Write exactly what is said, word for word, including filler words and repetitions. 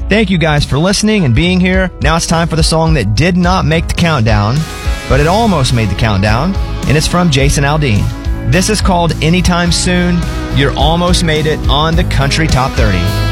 Thank you guys for listening and being here. Now it's time for the song that did not make the countdown, but it almost made the countdown, and it's from Jason Aldean. This is called Anytime Soon. You're almost made it on the Country Top thirty.